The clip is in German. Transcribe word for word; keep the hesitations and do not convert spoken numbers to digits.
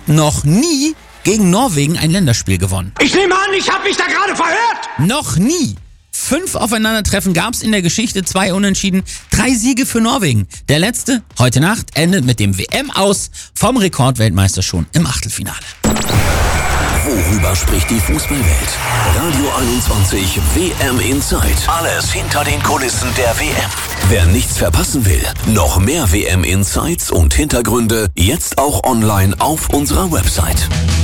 hat noch nie gegen Norwegen ein Länderspiel gewonnen. Ich nehme an, ich habe mich da gerade verhört. Noch nie. Fünf Aufeinandertreffen gab's in der Geschichte, zwei Unentschieden, drei Siege für Norwegen. Der letzte, heute Nacht, endet mit dem W M-Aus vom Rekordweltmeister schon im Achtelfinale. Worüber spricht die Fußballwelt? Radio einundzwanzig W M Insight. Alles hinter den Kulissen der W M. Wer nichts verpassen will, noch mehr W M Insights und Hintergründe jetzt auch online auf unserer Website.